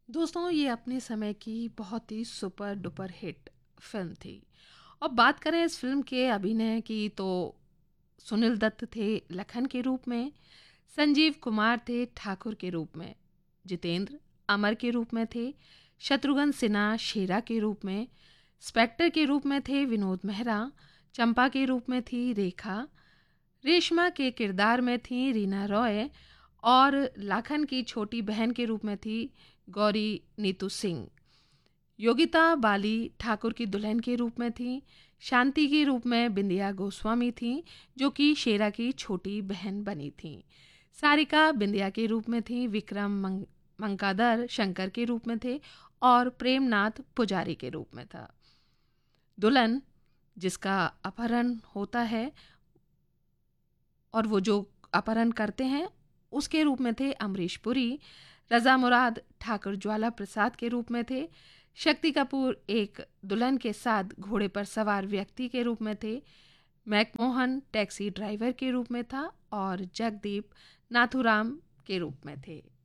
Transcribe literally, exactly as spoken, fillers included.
दोस्तों, ये अपने समय की बहुत ही सुपर डुपर हिट फिल्म थी। और बात करें इस फिल्म के अभिनय की तो सुनील दत्त थे लखन के रूप में, संजीव कुमार थे ठाकुर के रूप में, जितेंद्र अमर के रूप में थे, शत्रुघ्न सिन्हा शेरा के रूप में, स्पेक्टर के रूप में थे विनोद मेहरा, चंपा के रूप में थी रेखा, रेशमा के किरदार में थी रीना रॉय और लाखन की छोटी बहन के रूप में थी गौरी नीतू सिंह। योगिता बाली ठाकुर की दुल्हन के रूप में थी, शांति के रूप में बिंदिया गोस्वामी थी जो कि शेरा की छोटी बहन बनी थी। सारिका बिंदिया के रूप में थी, विक्रम मंग, मंकादर शंकर के रूप में थे और प्रेमनाथ पुजारी के रूप में था। दुल्हन जिसका अपहरण होता है और वो जो अपहरण करते हैं उसके रूप में थे अमरीश पुरी, रजा मुराद ठाकुर ज्वाला प्रसाद के रूप में थे, शक्ति कपूर एक दुल्हन के साथ घोड़े पर सवार व्यक्ति के रूप में थे, मैकमोहन टैक्सी ड्राइवर के रूप में था और जगदीप नाथुराम के रूप में थे।